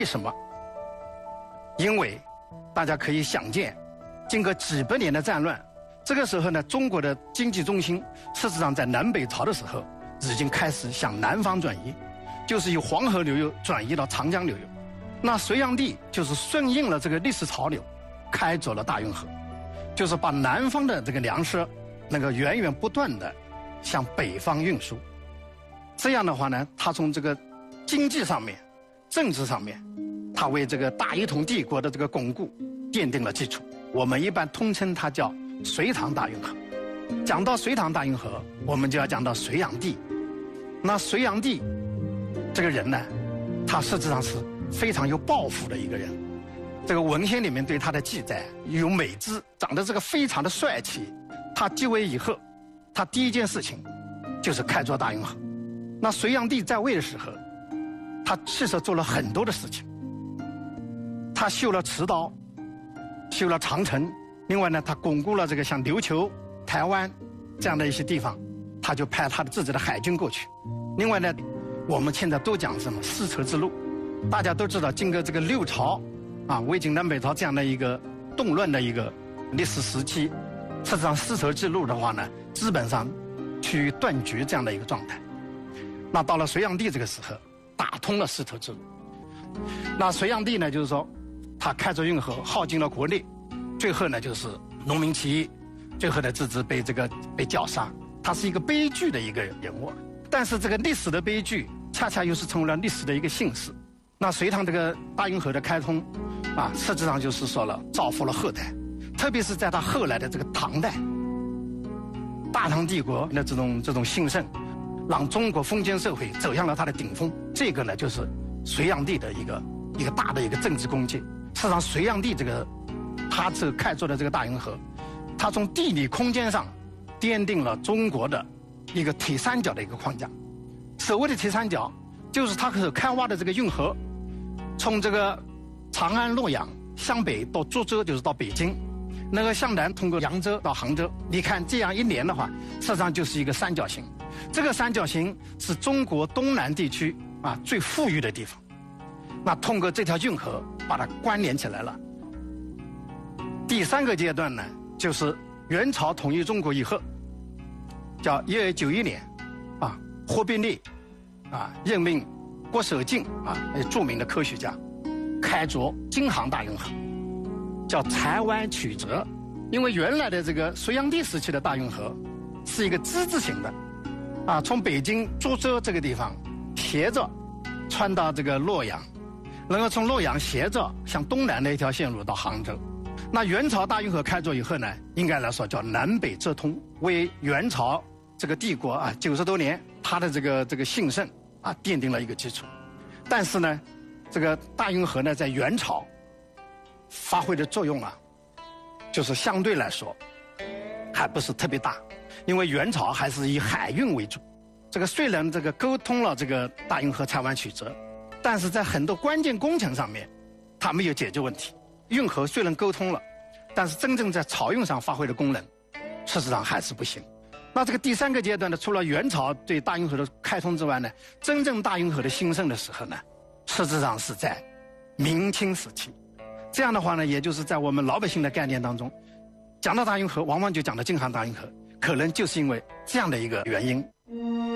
为什么？因为大家可以想见，经过几百年的战乱，这个时候呢，中国的经济中心事实上在南北朝的时候已经开始向南方转移，就是由黄河流域转移到长江流域。那隋炀帝就是顺应了这个历史潮流，开凿了大运河，就是把南方的这个粮食能够源源不断的向北方运输。这样的话呢，他从这个经济上面、政治上面，他为这个大一统帝国的这个巩固奠定了基础。我们一般通称它叫隋唐大运河。讲到隋唐大运河，我们就要讲到隋炀帝。那隋炀帝这个人呢，他实质上是非常有抱负的一个人。这个文献里面对他的记载有美姿，长得这个非常的帅气。他继位以后，他第一件事情就是开凿大运河。那隋炀帝在位的时候，他其实做了很多的事情。他修了池道，修了长城，另外呢，他巩固了这个像琉球、台湾这样的一些地方，他就派他的自己的海军过去。另外呢，我们现在都讲什么丝绸之路，大家都知道，经过这个六朝魏晋南北朝这样的一个动乱的一个历史时期，实际上丝绸之路的话呢，基本上趋于断绝这样的一个状态。那到了隋炀帝这个时候，打通了丝绸之路。那隋炀帝呢，就是说他开凿运河，耗尽了国力，最后呢就是农民起义，最后呢自己被绞杀。他是一个悲剧的一个人物，但是这个历史的悲剧恰恰又是成为了历史的一个幸事。那隋唐这个大运河的开通实际上就是说了造福了后代，特别是在他后来的这个唐代，大唐帝国的这种兴盛，让中国封建社会走向了它的顶峰。这个呢就是隋炀帝的一个大的一个政治功绩。事实上，隋炀帝他这个开凿的这个大运河，他从地理空间上奠定了中国的一个铁三角的一个框架。所谓的铁三角，就是他所开挖的这个运河，从这个长安、洛阳向北到株洲，就是到北京，那个向南通过扬州到杭州。你看这样一连的话，实际上就是一个三角形。这个三角形是中国东南地区最富裕的地方。那通过这条运河把它关联起来了。第三个阶段呢，就是元朝统一中国以后，叫1291年，忽必烈任命郭守敬著名的科学家，开凿京杭大运河，叫台湾曲折。因为原来的这个隋炀帝时期的大运河是一个之字形的，从北京株洲这个地方斜着穿到这个洛阳，然后从洛阳斜着向东南的一条线路到杭州。那元朝大运河开凿以后呢，应该来说叫南北折通，为元朝这个帝国90多年它的这个兴盛奠定了一个基础。但是呢，这个大运河呢在元朝发挥的作用就是相对来说还不是特别大，因为元朝还是以海运为主。这个虽然这个沟通了这个大运河台湾曲折，但是在很多关键工程上面它没有解决问题。运河虽然沟通了，但是真正在漕运上发挥的功能事实上还是不行。那这个第三个阶段呢，除了元朝对大运河的开通之外呢，真正大运河的兴盛的时候呢，实质上是在明清时期。这样的话呢，也就是在我们老百姓的概念当中，讲到大运河往往就讲到京杭大运河，可能就是因为这样的一个原因。